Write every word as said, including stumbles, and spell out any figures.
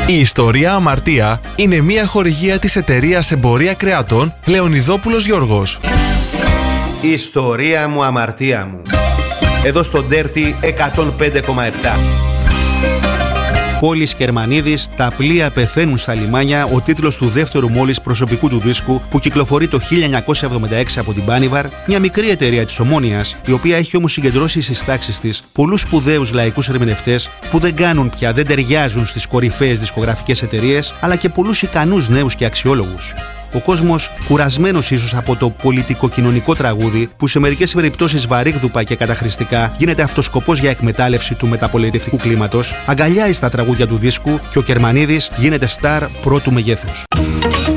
Η ιστορία Αμαρτία είναι μια χορηγία της εταιρείας Εμπορία Κρεατών Λεωνιδόπουλος Γιώργος. Η ιστορία μου, αμαρτία μου. Εδώ στο Ντέρτι εκατόν πέντε κόμμα επτά. Πόλης Κερμανίδης, τα πλοία πεθαίνουν στα λιμάνια, ο τίτλος του δεύτερου μόλις προσωπικού του δίσκου που κυκλοφορεί το χίλια εννιακόσια εβδομήντα έξι από την Bannivar, μια μικρή εταιρεία της Ομόνοιας, η οποία έχει όμως συγκεντρώσει στις τάξεις της πολλούς σπουδαίους λαϊκούς ερμηνευτές που δεν κάνουν πια, δεν ταιριάζουν στις κορυφαίες δισκογραφικές εταιρείες, αλλά και πολλούς ικανούς νέους και αξιόλογους. Ο κόσμος, κουρασμένος ίσως από το πολιτικο-κοινωνικό τραγούδι, που σε μερικές περιπτώσεις βαρύγδουπα και καταχρηστικά γίνεται αυτοσκοπός για εκμετάλλευση του μεταπολιτευτικού κλίματος, αγκαλιάζει στα τραγούδια του δίσκου και ο Κερμανίδης γίνεται στάρ πρώτου μεγέθους.